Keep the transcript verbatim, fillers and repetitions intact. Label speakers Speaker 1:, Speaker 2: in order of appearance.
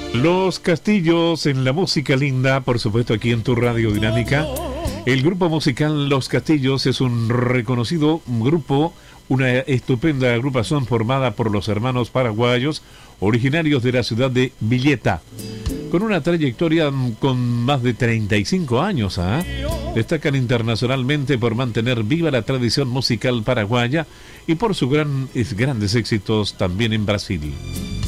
Speaker 1: Los Castillos en la música linda, por supuesto aquí en tu Radio Dinámica. El grupo musical Los Castillos es un reconocido grupo, una estupenda agrupación formada por los hermanos paraguayos originarios de la ciudad de Villeta, con una trayectoria con más de treinta y cinco años. ¿eh? Destacan internacionalmente por mantener viva la tradición musical paraguaya y por sus gran, grandes éxitos también en Brasil.